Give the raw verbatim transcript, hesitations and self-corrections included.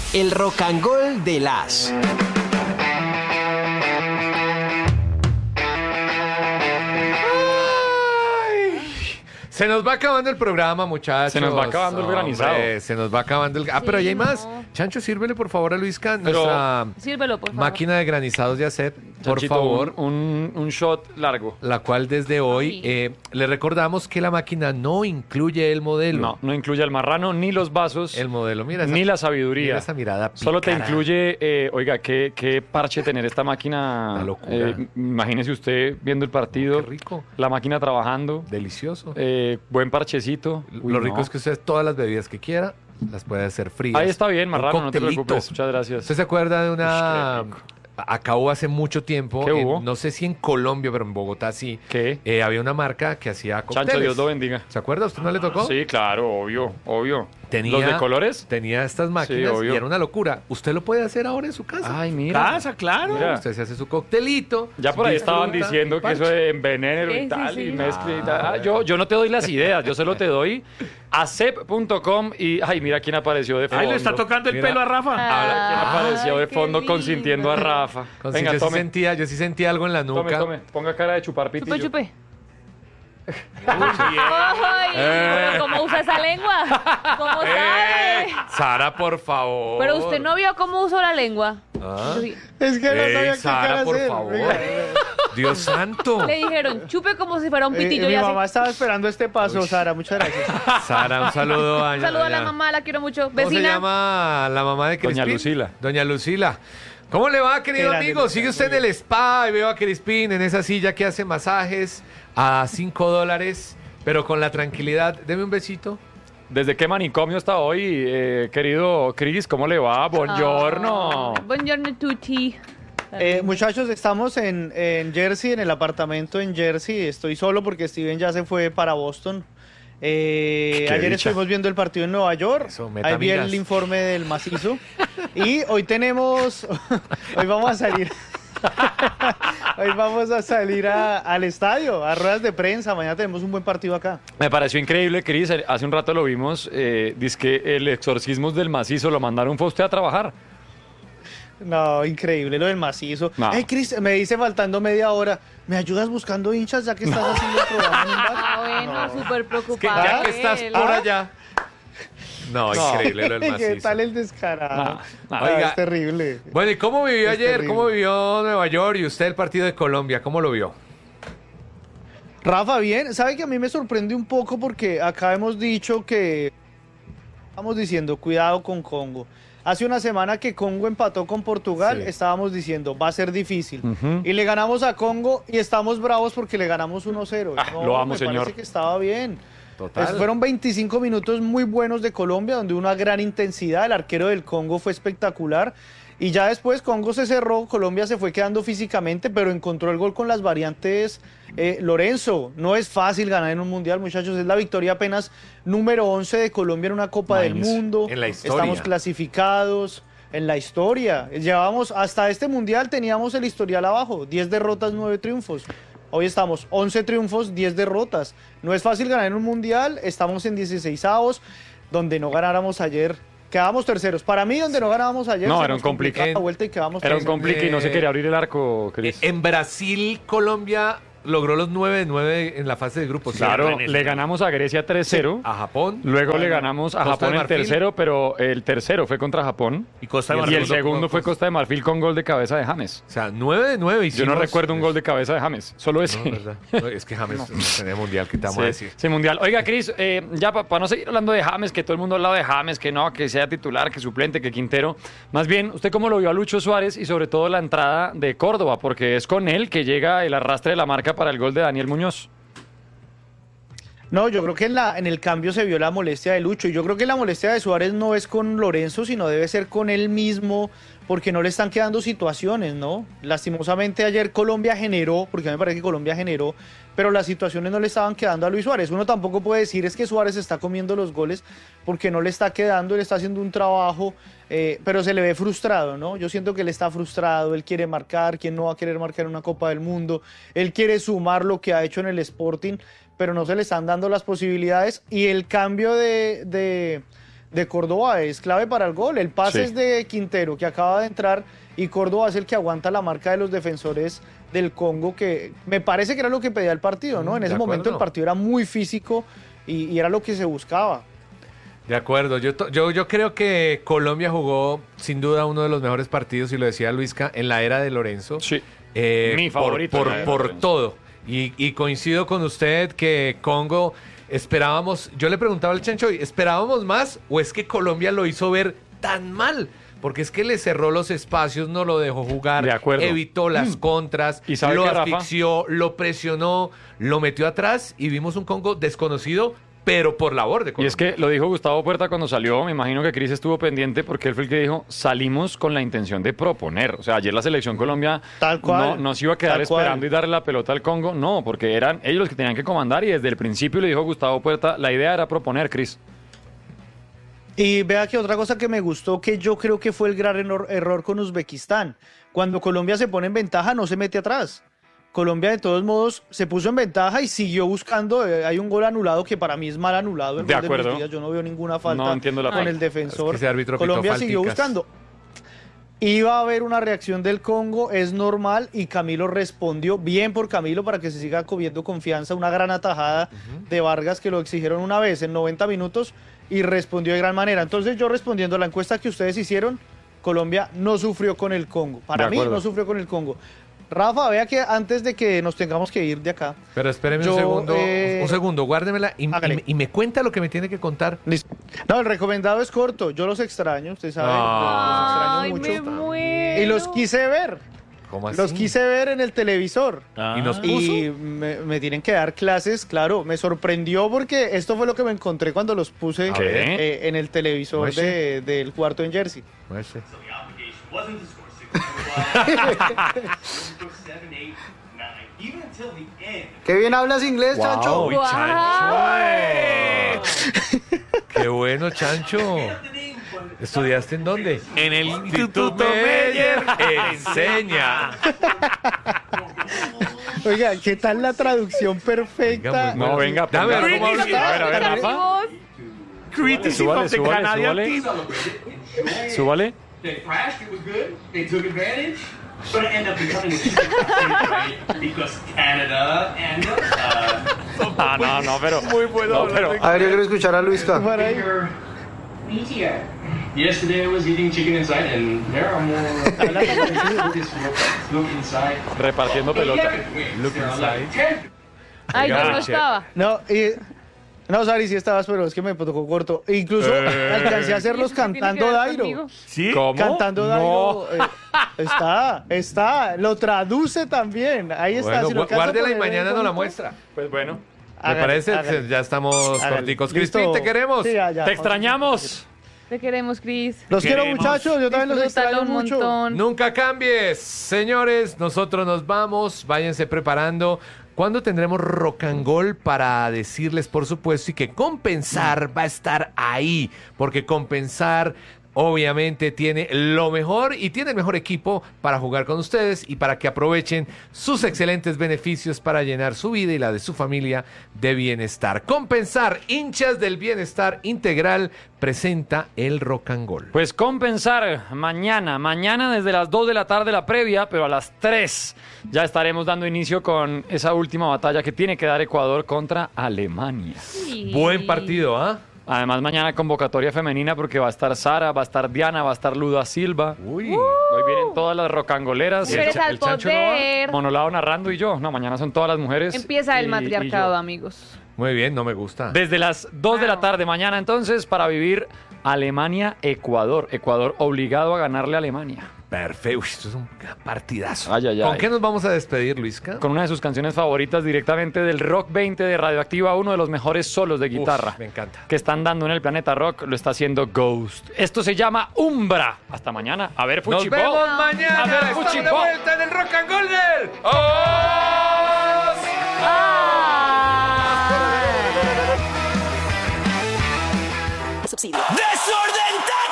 El Rocangol de las... Se nos va acabando el programa, muchachos. Se nos va acabando el granizado. Hombre, se nos va acabando el... Ah, pero Sí, ahí hay más. no. Chancho, sírvele por favor a Luisca Pero- nuestra Sírvelo, por favor. máquina de granizados de hacer, por Chanchito, favor. Un, un, un shot largo. La cual desde hoy Ay. eh, le recordamos que la máquina no incluye el modelo. No, no incluye el marrano, ni los vasos, El modelo, mira esa, ni la sabiduría. mira esa mirada Solo te pícara. incluye, eh, oiga, qué, qué parche tener esta máquina. Una locura. Eh, imagínese usted viendo el partido, Qué rico. la máquina trabajando, Delicioso. eh, buen parchecito. Uy, Lo no. rico es que usted todas las bebidas que quiera las puede hacer frías. Ahí está bien, Un marrano, no te coctelito. preocupes. Muchas gracias. ¿Usted se acuerda de una... Ush, qué rico. Acabó hace mucho tiempo, ¿Qué en- hubo? no sé si en Colombia, pero en Bogotá sí. ¿Qué? Eh, había una marca que hacía cócteles. Chancho, Dios lo bendiga. ¿Se acuerda? ¿Usted no le tocó? Sí, claro, obvio, obvio. Tenía, ¿Los de colores? Tenía estas máquinas obvio. y era una locura. Usted lo puede hacer ahora en su casa. Ay, mira. Casa, claro. Mira. Usted se hace su coctelito. Ya por ahí estaban disfruta diciendo y que eso parche. de envenenero Sí, y sí, tal, sí. y mezcle y tal. Ah, Ah, yo, yo no te doy las ideas, yo solo te doy a cep punto com y, ay, mira quién apareció de fondo. Ahí le está tocando el Mira. pelo a Rafa. Habla, quién apareció Ay, de qué fondo lindo. consintiendo a Rafa. Con- Venga, yo, sí tome, sentía, yo sí sentía algo en la tome, nuca. tome. Ponga cara de chupar pitillo. Chupe, chupe. Muy bien. Ay, Eh. pero ¿cómo usa esa lengua? ¿Cómo Eh, sabe? Sara, por favor. Pero usted no vio cómo uso la lengua. Ah. Sí. Es que no Ey, sabía qué Sara, cara por hacer. favor. Venga. Dios santo. Le dijeron, chupe como si fuera un Eh, pitillo. mi y así. mamá estaba esperando este paso, Sara. Muchas gracias. Sara, un saludo a Un saludo a la doña- mamá, la quiero mucho. ¿Cómo se Vecina. llama la mamá de Doña Crispín? Lucila. Doña Lucila. ¿Cómo le va, querido Qué grande, amigo? Lucila, Sigue muy usted en el bien. spa y veo a Crispín en esa silla que hace masajes a cinco dólares, pero con la tranquilidad. Deme un besito. ¿Desde qué manicomio está hoy, eh, querido Cris? ¿Cómo le va? Buongiorno. Ah, buongiorno tutti. Eh, muchachos, estamos en, en Jersey, en el apartamento en Jersey. Estoy solo porque Steven ya se fue para Boston. Eh, Qué ayer dicha. estuvimos viendo el partido en Nueva York. Eso, meta Ahí vi amigas. el informe del macizo. Y hoy tenemos. Hoy vamos a salir. Hoy vamos a salir a- al estadio, a ruedas de prensa. Mañana tenemos un buen partido acá. Me pareció increíble, Cris. Hace un rato lo vimos. Eh, dice que el exorcismo del macizo lo mandaron fue a usted a trabajar. No, increíble lo del macizo. No. Hey, Chris, me dice faltando media hora. ¿Me ayudas buscando hinchas ya que estás haciendo el programa en un bar? Ah, bueno, súper Que preocupado. ya que estás él. por allá. No, No. increíble lo del ¿Qué macizo. tal el descarado? No, no. Ah, Oiga. es terrible. Bueno, ¿y cómo vivió Es ayer? terrible. ¿Cómo vivió Nueva York y usted el partido de Colombia? ¿Cómo lo vio? Rafa, bien. ¿Sabe que a mí me sorprende un poco porque acá hemos dicho que estamos diciendo cuidado con Congo? Hace una semana que Congo empató con Portugal, Sí. estábamos diciendo va a ser difícil. Ujú. Y le ganamos a Congo y estamos bravos porque le ganamos uno cero. Ah, lo amo, me señor. parece que estaba bien. Total. Pues fueron veinticinco minutos muy buenos de Colombia, donde una gran intensidad. El arquero del Congo fue espectacular. Y ya después Congo se cerró, Colombia se fue quedando físicamente, pero encontró el gol con las variantes. Eh, Lorenzo, no es fácil ganar en un mundial, muchachos. Es la victoria apenas número once de Colombia en una Copa del Imagínese. Mundo. En la historia. Estamos clasificados en la historia. Llevamos hasta este mundial, teníamos el historial abajo: diez derrotas, nueve triunfos. Hoy estamos once triunfos, diez derrotas. No es fácil ganar en un mundial, estamos en dieciseisavos, donde no ganáramos ayer. Quedábamos terceros. Para mí, donde no ganábamos ayer, No, se era nos un complique. complicaba la vuelta y quedamos Era un terceros. complique y no se Eh, quería abrir el arco, Eh, Cris. En Brasil, Colombia logró los nueve de nueve en la fase de grupos. Claro, ¿cierto? le ganamos a Grecia tres cero. A Japón. Luego Bueno, le ganamos a Costa Japón de el Marfil. tercero, pero el tercero fue contra Japón. Y Costa de Y Marfil. el segundo fue Costa- Costa de Marfil con gol de cabeza de James. O sea, nueve de nueve Yo no hicimos. recuerdo un gol de cabeza de James, solo ese. No, ¿verdad? No, es que James no tenía mundial, ¿qué te vamos a Sí, decir? sí, mundial. Oiga, Cris, eh, ya para no seguir hablando de James, que todo el mundo ha hablado de James, que no, que sea titular, que suplente, que Quintero. Más bien, ¿usted cómo lo vio a Lucho Suárez y sobre todo la entrada de Córdoba? Porque es con él que llega el arrastre de la marca para el gol de Daniel Muñoz. No, yo creo que en, la, en el cambio se vio la molestia de Lucho. Y yo creo que la molestia de Suárez no es con Lorenzo, sino debe ser con él mismo, porque no le están quedando situaciones, ¿no? Lastimosamente ayer Colombia generó, porque a mí me parece que Colombia generó, pero las situaciones no le estaban quedando a Luis Suárez. Uno tampoco puede decir es que Suárez está comiendo los goles porque no le está quedando, él está haciendo un trabajo, eh, pero se le ve frustrado, ¿no? Yo siento que él está frustrado, él quiere marcar, ¿quién no va a querer marcar en una Copa del Mundo? Él quiere sumar lo que ha hecho en el Sporting, pero no se le están dando las posibilidades y el cambio de, de, de Córdoba es clave para el gol. El pase Sí. es de Quintero, que acaba de entrar, y Córdoba es el que aguanta la marca de los defensores del Congo, que me parece que era lo que pedía el partido, ¿no? En De ese momento acuerdo. el partido era muy físico y, y era lo que se buscaba. De acuerdo, yo, to- yo, yo creo que Colombia jugó sin duda uno de los mejores partidos, y lo decía Luisca, en la era de Lorenzo. Sí. Eh, Mi por- favorito Por, en la era de por Lorenzo. todo. Y, y coincido con usted que Congo esperábamos, yo le preguntaba al Chancho, ¿esperábamos más o es que Colombia lo hizo ver tan mal? Porque es que le cerró los espacios, no lo dejó jugar, De acuerdo. evitó las contras, ¿Y sabe lo qué, Rafa? asfixió, lo presionó, lo metió atrás y vimos un Congo desconocido, pero por labor de Y Colombia. es que lo dijo Gustavo Puerta cuando salió, me imagino que Cris estuvo pendiente porque él fue el que dijo, salimos con la intención de proponer. O sea, ayer la selección Colombia Tal cual, no, no se iba a quedar tal cual. esperando y darle la pelota al Congo, no, porque eran ellos los que tenían que comandar y desde el principio le dijo Gustavo Puerta, la idea era proponer, Cris. Y vea que otra cosa que me gustó, que yo creo que fue el gran error, error con Uzbekistán. Cuando Colombia se pone en ventaja, no se mete atrás. Colombia, de todos modos, se puso en ventaja y siguió buscando. Eh, hay un gol anulado que para mí es mal anulado. El De gol de Luis acuerdo. Díaz. Yo no veo ninguna falta No entiendo la con falta. el defensor. Es que ese árbitro pitó Colombia siguió falticas. buscando. Iba a haber una reacción del Congo, es normal, y Camilo respondió bien por Camilo para que se siga cogiendo confianza. Una gran atajada de Vargas que lo exigieron una vez en noventa minutos y respondió de gran manera. Entonces yo respondiendo a la encuesta que ustedes hicieron, Colombia no sufrió con el Congo. Para De mí acuerdo. no sufrió con el Congo. Rafa, vea que antes de que nos tengamos que ir de acá, Pero espéreme Yo, un segundo, eh, un segundo, guárdemela y, y hágale. me- y me cuenta lo que me tiene que contar. listo. No, el recomendado es corto. Yo los extraño, usted sabe. Ah. Ay, los me extraño mucho. muero. Y los quise ver. ¿Cómo así? Los quise ver en el televisor. ¿Y nos puso? Y me, me tienen que dar clases, claro. Me sorprendió porque esto fue lo que me encontré cuando los puse A ver. eh, en el televisor Muestre. de- del cuarto en Jersey. Muestre. So the obligation wasn't to score six took seven, eight, nine, even until the end. Qué bien hablas inglés, Wow. Chancho. Uy, Wow. Chancho. Qué bueno, Chancho. ¿Estudiaste en dónde? En el Instituto Meyer. Enseña. Oiga, ¿qué tal la traducción perfecta? Oiga, muy No, venga, Dame ponga- ver cómo habla. A ver, a ver, Rafa. Súbale, súbale, súbale. Súbale. They crashed, it was good. They took advantage. But it ended up becoming a super right? Because Canada and uh, Ah, no, no, pero. Muy bueno. No, pero, A ver, yo quiero escuchar a Luisca. Para ahí. bigger, meatier. Yesterday I was eating chicken inside, and there are more. This look, look inside. repartiendo pelota. Look There are inside. like ten. Ay, yo Oiga, no che. estaba. No, y... No, Sari, sí estabas, pero es que me tocó corto. E incluso Eh. alcancé a hacerlos ¿Qué tiene que cantando ver Dairo. conmigo? ¿Sí? ¿Cómo? Cantando No. Dairo. eh, está, está. Lo traduce también. Ahí está. Bueno, si lo gu- alcanza a guárdela y poner mañana ahí nos la bonito. muestra. Pues bueno. ¿Me Hágale, parece? hágale. Ya estamos Hágale. corticos. Listo. Crispín, te queremos. Sí, ya, ya. Te extrañamos. Te queremos, Cris. Los quiero, Queremos. muchachos. Yo también los Disfrútalo extraño un mucho. montón. Nunca cambies, señores. Nosotros nos vamos. Váyanse preparando. ¿Cuándo tendremos rock and roll para decirles, por supuesto, y que Compensar va a estar ahí? Porque Compensar obviamente tiene lo mejor y tiene el mejor equipo para jugar con ustedes y para que aprovechen sus excelentes beneficios para llenar su vida y la de su familia de bienestar. Compensar, hinchas del bienestar integral, presenta el rock and roll. Pues Compensar mañana, mañana desde las dos de la tarde la previa, pero a las tres ya estaremos dando inicio con esa última batalla que tiene que dar Ecuador contra Alemania. Sí. Buen partido, ¿ah? Además mañana convocatoria femenina porque va a estar Sara, va a estar Diana, va a estar Luda Silva. Uy. Hoy vienen todas las rocangoleras. Mujeres cha- al el Chancho no va. poder. Monolao narrando y yo. No, mañana son todas las mujeres. Empieza el y- y matriarcado, yo. amigos. Muy bien, no me gusta. Desde las dos de la tarde mañana entonces para vivir Alemania-Ecuador. Ecuador obligado a ganarle a Alemania. Perfecto. Uy, esto es un gran partidazo. Ay, ay, ¿Con ay. qué nos vamos a despedir, Luisca? Con una de sus canciones favoritas directamente del Rock veinte de Radioactiva, uno de los mejores solos de guitarra Uf, me encanta. que están dando en el planeta rock, lo está haciendo Ghost. Esto se llama Umbra. Hasta mañana. A ver, Nos Fuchipo. vemos mañana. A ver, Estamos de Fuchipo. vuelta en el Rock and Golden. ¡Oh!